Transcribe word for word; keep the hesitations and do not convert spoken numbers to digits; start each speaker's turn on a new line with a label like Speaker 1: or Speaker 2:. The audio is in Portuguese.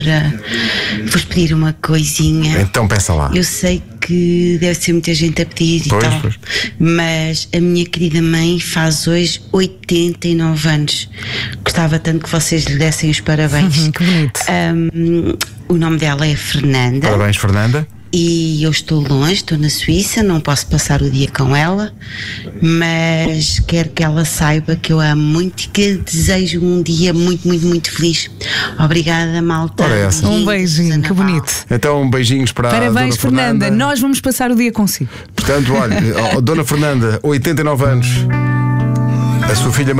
Speaker 1: vos pedir uma coisinha.
Speaker 2: Então peça lá.
Speaker 1: Eu sei que deve ser muita gente a pedir
Speaker 2: Pois,
Speaker 1: e tal,
Speaker 2: pois.
Speaker 1: mas a minha querida mãe faz hoje oitenta e nove anos. Gostava tanto que vocês lhe dessem os parabéns.
Speaker 3: Uhum, que bonito.
Speaker 1: Um, o nome dela é Fernanda.
Speaker 2: Parabéns, Fernanda.
Speaker 1: E eu estou longe, estou na Suíça, não posso passar o dia com ela, mas quero que ela saiba que eu a amo muito e que desejo um dia muito, muito, muito feliz. Obrigada, malta.
Speaker 2: Ora, essa.
Speaker 3: Um beijinho, que bonito.
Speaker 2: Então, beijinhos para a
Speaker 3: Parabéns,
Speaker 2: Dona Fernanda.
Speaker 3: Fernanda. Nós vamos passar o dia consigo.
Speaker 2: Portanto, olha, ó, Dona Fernanda, oitenta e nove anos. A sua filha